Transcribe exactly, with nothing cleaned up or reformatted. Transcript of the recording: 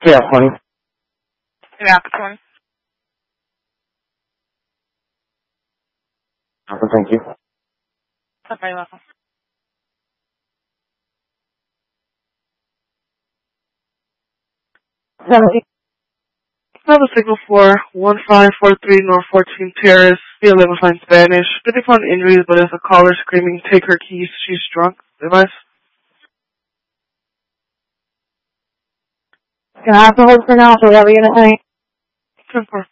Yeah, twenty. Yeah, twenty. Okay, thank you. Okay, welcome. Have a signal for one five four three North fourteen Terrace, via level sign Spanish. fifty pound injuries, but as a caller screaming, take her keys, she's drunk. Device? Can I have to hold for now, so whatever you're gonna say? ten four.